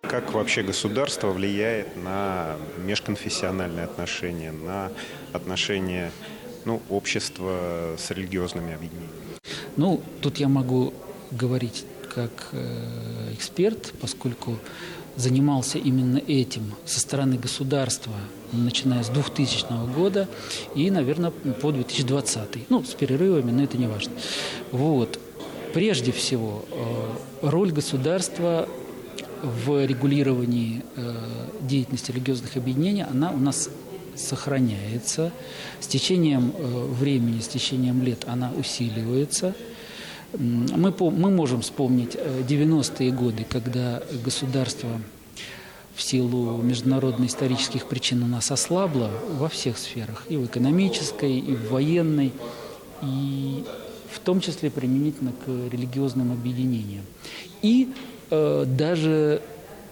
Как вообще государство влияет на межконфессиональные отношения, на отношения общества с религиозными объединениями? Ну, тут я могу говорить как эксперт, поскольку занимался именно этим со стороны государства, начиная с 2000 года и, наверное, по 2020. Ну, с перерывами, но это не важно. Вот. Прежде всего, роль государства в регулировании деятельности религиозных объединений, она у нас сохраняется. С течением времени, с течением лет она усиливается. Мы можем вспомнить 90-е годы, когда государство в силу международно-исторических причин у нас ослабло во всех сферах, и в экономической, и в военной, и в том числе применительно к религиозным объединениям. И даже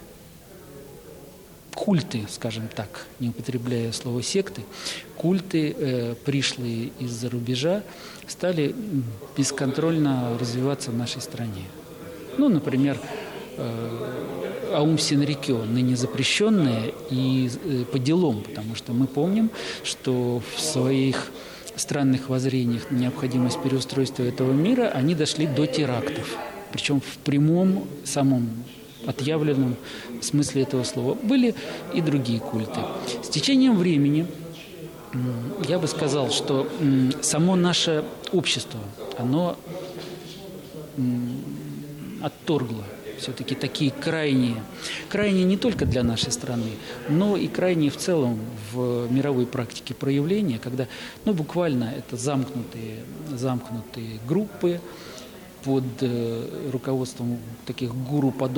культы, скажем так, не употребляя слово секты, культы, пришлые из-за рубежа, стали бесконтрольно развиваться в нашей стране. Ну, например, Аум Синрикё, ныне запрещенное, и по делам, потому что мы помним, что в своих странных воззрениях на необходимость переустройства этого мира они дошли до терактов. Причем в прямом, самом отъявленном смысле этого слова. Были и другие культы. С течением времени я бы сказал, что само наше общество, оно отторгло все-таки такие крайние не только для нашей страны, но и крайние в целом в мировой практике проявления, когда буквально это замкнутые группы под руководством таких гуру-подобных